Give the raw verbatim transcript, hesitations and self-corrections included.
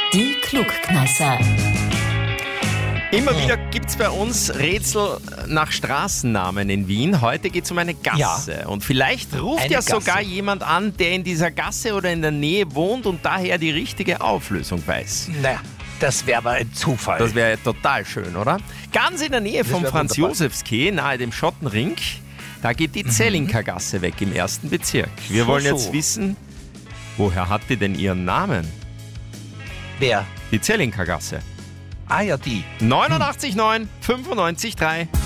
Die Klugkneisser. Immer wieder gibt es bei uns Rätsel nach Straßennamen in Wien. Heute geht es um eine Gasse. Ja. Und vielleicht ruft Eine ja Gasse. sogar jemand an, der in dieser Gasse oder in der Nähe wohnt und daher die richtige Auflösung weiß. Naja, das wäre aber ein Zufall. Das wäre total schön, oder? Ganz in der Nähe vom wär Franz-Josefs-Quai, nahe dem Schottenring, da geht die Zellinker-Gasse weg im ersten Bezirk. Wir So, wollen jetzt so. wissen, woher hat die denn ihren Namen? Wer? Die Zellinker-Gasse. Ah ja, die. neunundachtzig neun, fünfundneunzig drei.